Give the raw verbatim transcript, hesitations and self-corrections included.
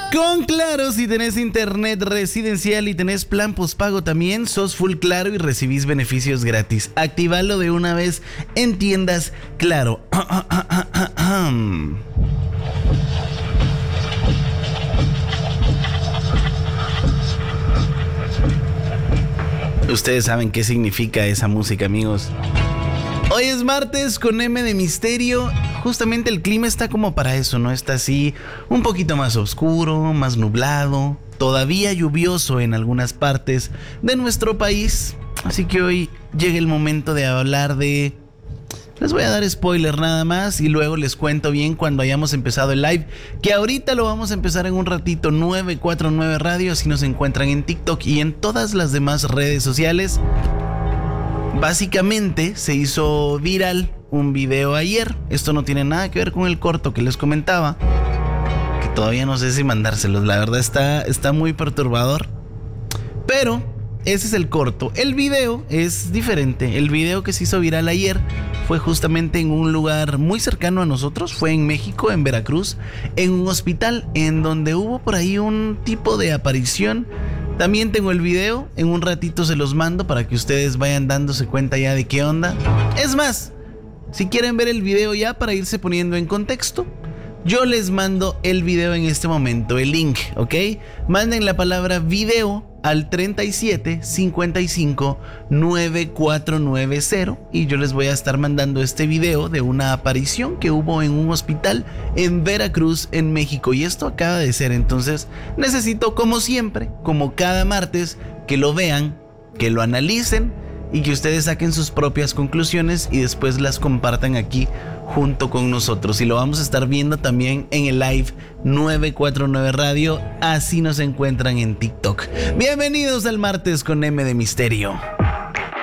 Con Claro, si tenés internet residencial y tenés plan postpago también, sos full Claro y recibís beneficios gratis. Activalo de una vez en tiendas Claro. Ustedes saben qué significa esa música, amigos. Hoy es martes con M de misterio. Justamente el clima está como para eso, ¿no? Está así un poquito más oscuro, más nublado, todavía lluvioso en algunas partes de nuestro país. Así que hoy llega el momento de hablar de... Les voy a dar spoiler nada más y luego les cuento bien cuando hayamos empezado el live, que ahorita lo vamos a empezar en un ratito. Nueve cuatro nueve Radio, si nos encuentran en TikTok y en todas las demás redes sociales. Básicamente se hizo viral un video ayer. Esto no tiene nada que ver con el corto que les comentaba, que todavía no sé si mandárselos. La verdad está, está muy perturbador. Pero ese es el corto. El video es diferente. El video que se hizo viral ayer fue justamente en un lugar muy cercano a nosotros. Fue en México, en Veracruz, en un hospital en donde hubo por ahí un tipo de aparición. También tengo el video, en un ratito se los mando para que ustedes vayan dándose cuenta ya de qué onda. Es más, si quieren ver el video ya para irse poniendo en contexto, yo les mando el video en este momento, el link, ¿ok? Manden la palabra video al treinta y siete cincuenta y cinco noventa y cuatro noventa y yo les voy a estar mandando este video de una aparición que hubo en un hospital en Veracruz, en México. Y esto acaba de ser, entonces necesito, como siempre, como cada martes, que lo vean, que lo analicen y que ustedes saquen sus propias conclusiones y después las compartan aquí junto con nosotros. Y lo vamos a estar viendo también en el live nueve cuatro nueve Radio. Así nos encuentran en TikTok. Bienvenidos al martes con M de misterio.